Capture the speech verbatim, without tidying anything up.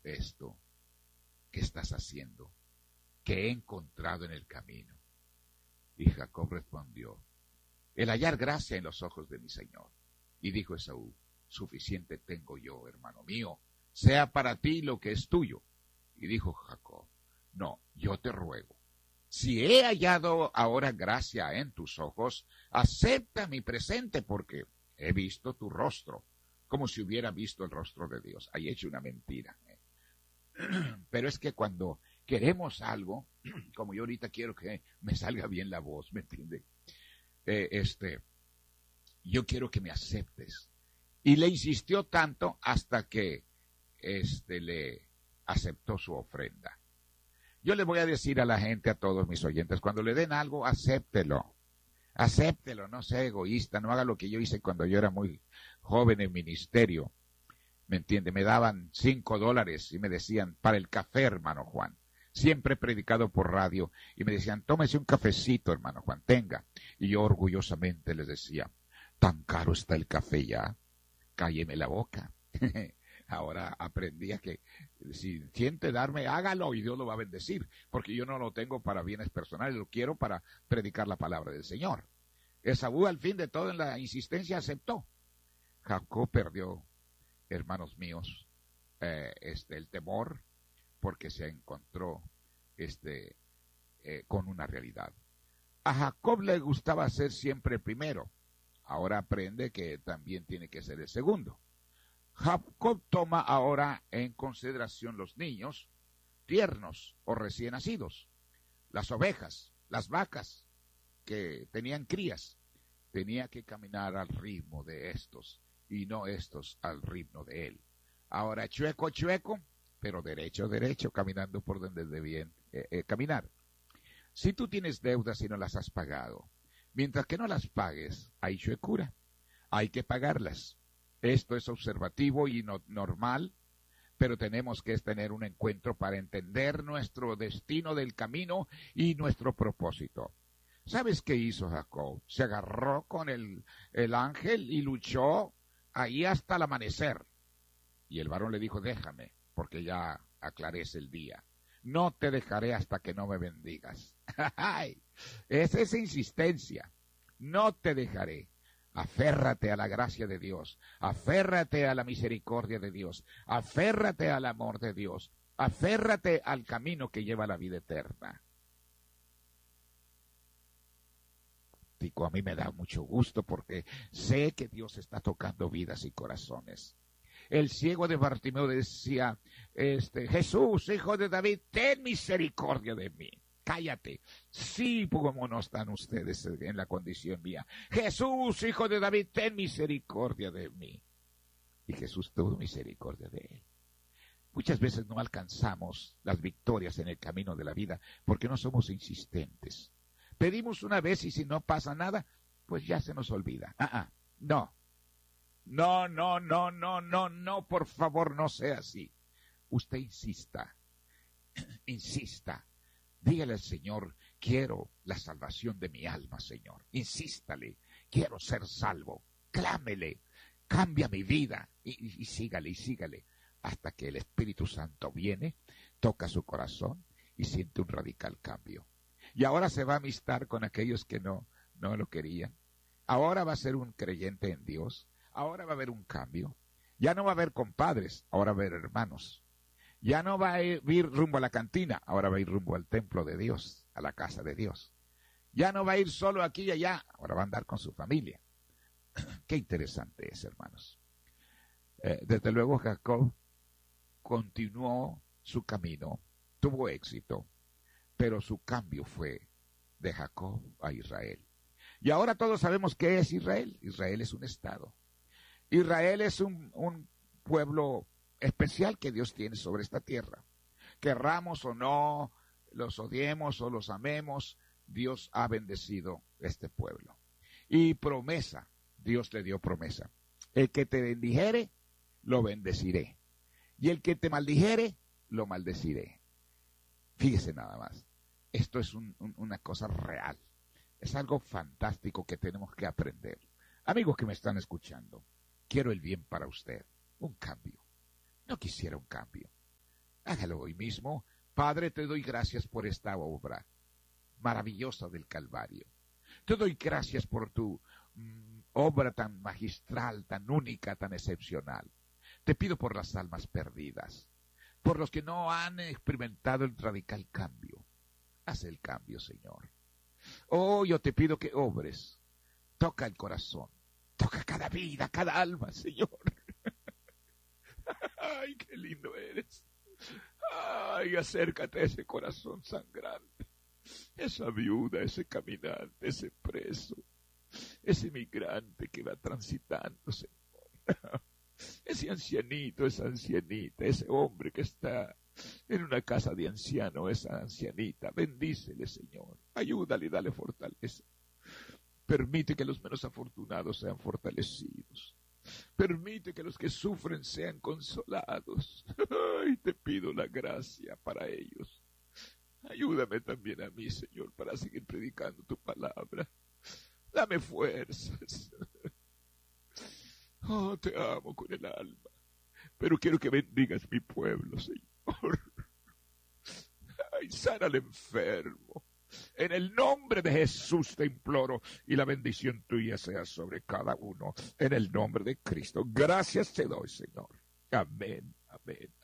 esto que estás haciendo, que he encontrado en el camino. Y Jacob respondió, el hallar gracia en los ojos de mi Señor. Y dijo Esaú, suficiente tengo yo, hermano mío, sea para ti lo que es tuyo. Y dijo Jacob, no, yo te ruego, si he hallado ahora gracia en tus ojos, acepta mi presente, porque he visto tu rostro, como si hubiera visto el rostro de Dios. Hay hecho una mentira. ¿eh? Pero es que cuando queremos algo, como yo ahorita quiero que me salga bien la voz, ¿me entiende? Eh, este, yo quiero que me aceptes. Y le insistió tanto hasta que este, le aceptó su ofrenda. Yo le voy a decir a la gente, a todos mis oyentes, cuando le den algo, acéptelo. Acéptelo, no sea egoísta, no haga lo que yo hice cuando yo era muy joven en ministerio. ¿Me entiende? Me daban cinco dólares y me decían, para el café, hermano Juan. Siempre he predicado por radio y me decían, tómese un cafecito, hermano Juan, tenga. Y yo orgullosamente les decía, tan caro está el café ya, cálleme la boca. Ahora aprendí a que si siente darme, hágalo y Dios lo va a bendecir, porque yo no lo tengo para bienes personales, lo quiero para predicar la palabra del Señor. Esaú al fin de todo en la insistencia aceptó. Jacob perdió, hermanos míos, eh, este, el temor, porque se encontró este, eh, con una realidad. A Jacob le gustaba ser siempre el primero, ahora aprende que también tiene que ser el segundo. Jacob toma ahora en consideración los niños tiernos o recién nacidos, las ovejas, las vacas que tenían crías. Tenía que caminar al ritmo de estos y no estos al ritmo de él. Ahora chueco, chueco, pero derecho, derecho, caminando por donde debían eh, eh, caminar. Si tú tienes deudas y no las has pagado, mientras que no las pagues, hay chuecura, hay que pagarlas. Esto es observativo y no, normal, pero tenemos que tener un encuentro para entender nuestro destino del camino y nuestro propósito. ¿Sabes qué hizo Jacob? Se agarró con el, el ángel y luchó ahí hasta el amanecer. Y el varón le dijo, déjame, porque ya aclarece el día. No te dejaré hasta que no me bendigas. Es esa insistencia. No te dejaré. Aférrate a la gracia de Dios, aférrate a la misericordia de Dios, aférrate al amor de Dios, aférrate al camino que lleva a la vida eterna. Digo, a mí me da mucho gusto porque sé que Dios está tocando vidas y corazones. El ciego de Bartimeo decía, este, Jesús, hijo de David, ten misericordia de mí. Cállate. Sí, como no están ustedes en la condición mía. Jesús, hijo de David, ten misericordia de mí. Y Jesús tuvo misericordia de él. Muchas veces no alcanzamos las victorias en el camino de la vida porque no somos insistentes. Pedimos una vez y si no pasa nada, pues ya se nos olvida. Ah, ah, no. No, no, no, no, no, no, por favor, no sea así. Usted insista. Insista. Dígale al Señor, quiero la salvación de mi alma, Señor. Insístale, quiero ser salvo. Clámele, cambia mi vida. Y, y, y sígale, y sígale. Hasta que el Espíritu Santo viene, toca su corazón y siente un radical cambio. Y ahora se va a amistar con aquellos que no, no lo querían. Ahora va a ser un creyente en Dios. Ahora va a haber un cambio. Ya no va a haber compadres, ahora va a haber hermanos. Ya no va a ir rumbo a la cantina, ahora va a ir rumbo al templo de Dios, a la casa de Dios. Ya no va a ir solo aquí y allá, ahora va a andar con su familia. Qué interesante es, hermanos. Eh, desde luego Jacob continuó su camino, tuvo éxito, pero su cambio fue de Jacob a Israel. Y ahora todos sabemos qué es Israel. Israel es un estado. Israel es un, un pueblo especial que Dios tiene sobre esta tierra. Querramos o no, los odiemos o los amemos, Dios ha bendecido este pueblo. Y promesa, Dios le dio promesa. El que te bendijere, lo bendeciré. Y el que te maldijere, lo maldeciré. Fíjese nada más. Esto es un, un, una cosa real. Es algo fantástico que tenemos que aprender. Amigos que me están escuchando, quiero el bien para usted. Un cambio. No quisiera un cambio. Hágalo hoy mismo. Padre, te doy gracias por esta obra maravillosa del Calvario. Te doy gracias por tu mm, obra tan magistral, tan única, tan excepcional. Te pido por las almas perdidas, por los que no han experimentado el radical cambio. Haz el cambio, Señor. Oh, yo te pido que obres. Toca el corazón. Toca cada vida, cada alma, Señor. Ay, qué lindo eres. Ay, acércate a ese corazón sangrante. Esa viuda, ese caminante, ese preso. Ese migrante que va transitando, Señor. Ese ancianito, esa ancianita, ese hombre que está en una casa de anciano, esa ancianita. Bendícele, Señor. Ayúdale y dale fortaleza. Permite que los menos afortunados sean fortalecidos. Permite que los que sufren sean consolados. Ay, te pido la gracia para ellos. Ayúdame también a mí, Señor, para seguir predicando tu palabra. Dame fuerzas. Oh, te amo con el alma. Pero quiero que bendigas mi pueblo, Señor. Ay, sana al enfermo. En el nombre de Jesús te imploro, y la bendición tuya sea sobre cada uno. En el nombre de Cristo. Gracias te doy, Señor. Amén, amén.